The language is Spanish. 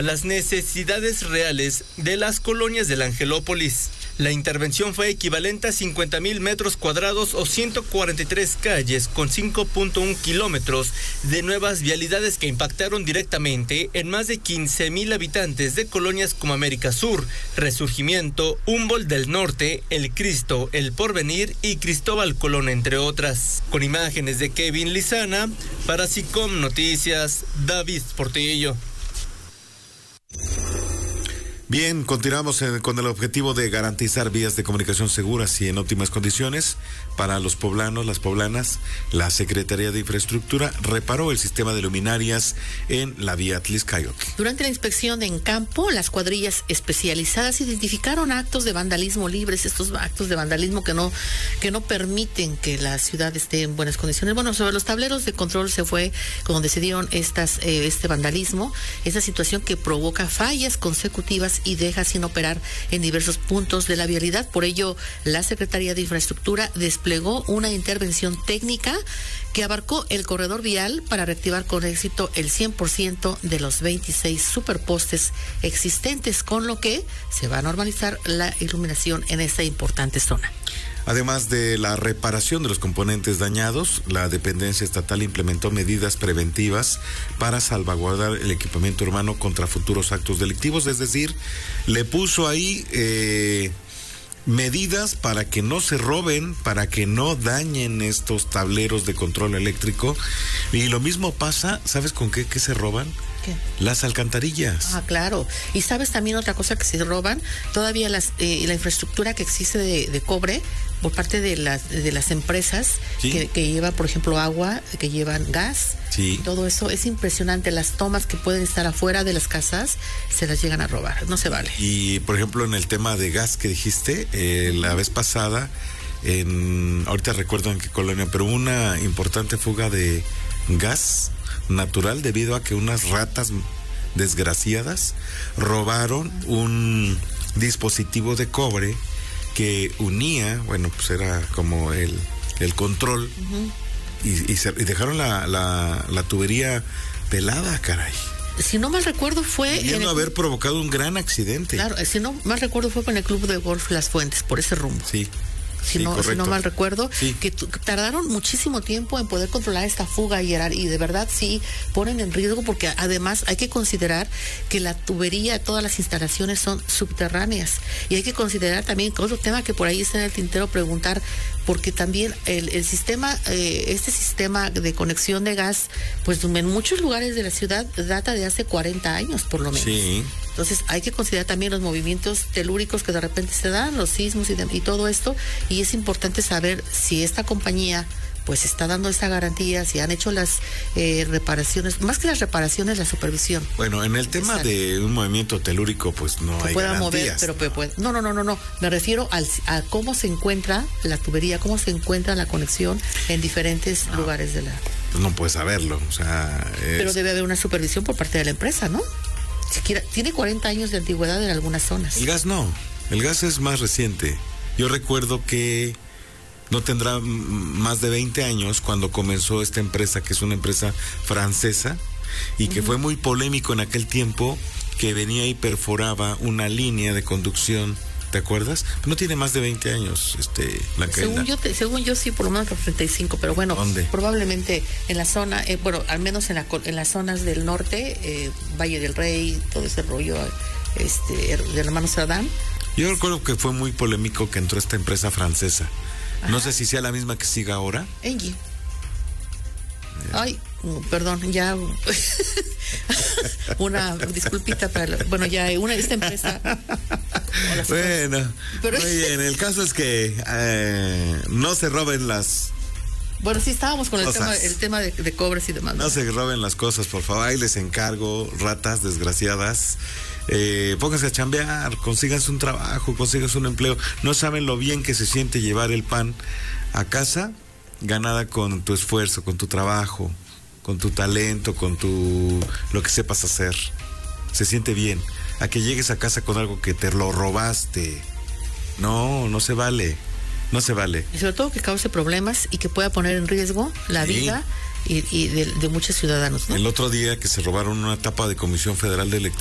a las necesidades reales de las colonias de la Angelópolis. La intervención fue equivalente a 50,000 metros cuadrados o 143 calles con 5.1 kilómetros de nuevas vialidades que impactaron directamente en más de 15,000 habitantes de colonias como América Sur, Resurgimiento, Humboldt del Norte, El Cristo, El Porvenir y Cristóbal Colón, entre otras. Con imágenes de Kevin Lizana, para SICOM Noticias, David Portillo. Bien, continuamos con el objetivo de garantizar vías de comunicación seguras y en óptimas condiciones para los poblanos, las poblanas. La Secretaría de Infraestructura reparó el sistema de luminarias en la vía Atlixcáyotl. Durante la inspección en campo, las cuadrillas especializadas identificaron actos de vandalismo libres, estos actos de vandalismo que no permiten que la ciudad esté en buenas condiciones. Bueno, sobre los tableros de control se fue donde se dieron este vandalismo, esta situación que provoca fallas consecutivas y deja sin operar en diversos puntos de la vialidad. Por ello, la Secretaría de Infraestructura desplegó una intervención técnica que abarcó el corredor vial para reactivar con éxito el 100% de los 26 superpostes existentes, con lo que se va a normalizar la iluminación en esta importante zona. Además de la reparación de los componentes dañados, la dependencia estatal implementó medidas preventivas para salvaguardar el equipamiento urbano contra futuros actos delictivos, es decir, le puso ahí medidas para que no se roben, para que no dañen estos tableros de control eléctrico. Y lo mismo pasa, ¿sabes con qué se roban? ¿Qué? Las alcantarillas. Ah, claro. Y sabes también otra cosa que se roban, todavía la infraestructura que existe de cobre por parte de las empresas, ¿sí?, que llevan, por ejemplo, agua, que llevan gas. Sí. Todo eso es impresionante. Las tomas que pueden estar afuera de las casas se las llegan a robar. No se vale. Y, por ejemplo, en el tema de gas que dijiste, la vez pasada, ahorita recuerdo en qué colonia, pero hubo una importante fuga de gas natural debido a que unas ratas desgraciadas robaron un dispositivo de cobre que unía, bueno, pues era como el control, y dejaron la tubería pelada, caray. Si no mal recuerdo fue... Pudiendo haber provocado un gran accidente. Claro, si no mal recuerdo fue con el Club de Golf Las Fuentes, por ese rumbo. Sí. Si no mal recuerdo, sí, que tardaron muchísimo tiempo en poder controlar esta fuga y de verdad sí ponen en riesgo, porque además hay que considerar que la tubería, todas las instalaciones son subterráneas, y hay que considerar también otro tema que por ahí está en el tintero, preguntar, porque también el sistema, este sistema de conexión de gas, pues en muchos lugares de la ciudad data de hace 40 años por lo menos. Sí. Entonces hay que considerar también los movimientos telúricos que de repente se dan, los sismos y todo esto, y es importante saber si esta compañía pues está dando esa garantía, si han hecho las reparaciones, más que las reparaciones, la supervisión. Bueno, en el tema de un movimiento telúrico, pues no hay garantías. Mover, pero no, me refiero a cómo se encuentra la tubería, cómo se encuentra la conexión en diferentes lugares de la... Pues no puedes saberlo, o sea... Pero debe haber una supervisión por parte de la empresa, ¿no? Siquiera tiene 40 años de antigüedad en algunas zonas. El gas no, el gas es más reciente. Yo recuerdo que no tendrá más de 20 años cuando comenzó esta empresa, que es una empresa francesa, y que fue muy polémico en aquel tiempo, que venía y perforaba una línea de conducción. ¿Te acuerdas? No tiene más de 20 años, Blanca. Según yo sí, por lo menos 35, pero bueno, ¿dónde? Probablemente en la zona, al menos en las zonas del norte, Valle del Rey, todo ese rollo, del hermano Sadán. Yo recuerdo que fue muy polémico que entró esta empresa francesa. Ajá. No sé si sea la misma que siga ahora. Engie. Ay, perdón, ya una disculpita para esta empresa. Bueno, pero... muy bien, el caso es que no se roben las... Bueno, sí, estábamos con el tema de cobres y demás. No se roben las cosas, por favor. Ahí les encargo, ratas desgraciadas. Pónganse a chambear, consíganse un trabajo, consíganse un empleo. No saben lo bien que se siente llevar el pan a casa, ganada con tu esfuerzo, con tu trabajo, con tu talento, con lo que sepas hacer. Se siente bien. A que llegues a casa con algo que te lo robaste. No se vale. No se vale. Y sobre todo que cause problemas y que pueda poner en riesgo la vida y de muchos ciudadanos, ¿no? El otro día que se robaron una tapa de Comisión Federal de Electricidad.